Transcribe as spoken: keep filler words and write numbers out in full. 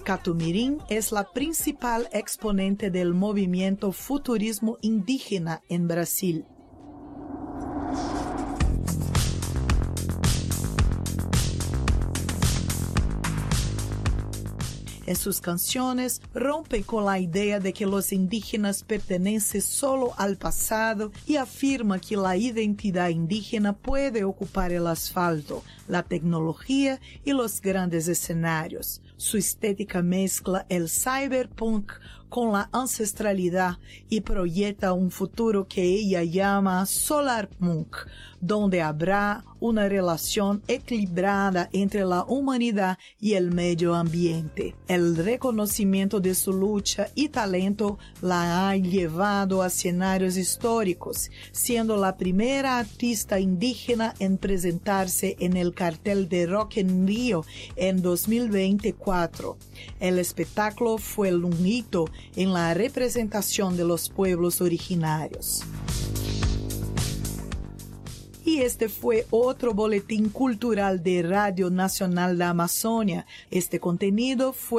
Catumirín es la principal exponente del movimiento futurismo indígena en Brasil. En sus canciones rompe con la idea de que los indígenas pertenecen solo al pasado y afirma que la identidad indígena puede ocupar el asfalto, la tecnología y los grandes escenarios. Su estética mezcla el cyberpunk con la ancestralidad y proyecta un futuro que ella llama solarpunk, donde habrá una relación equilibrada entre la humanidad y el medio ambiente. El reconocimiento de su lucha y talento la ha llevado a escenarios históricos, siendo la primera artista indígena en presentarse en el cartel de Rock in Rio en dos mil veinticuatro. El espectáculo fue un hito en la representación de los pueblos originarios. Y este fue otro boletín cultural de Radio Nacional de Amazonia. Este contenido fue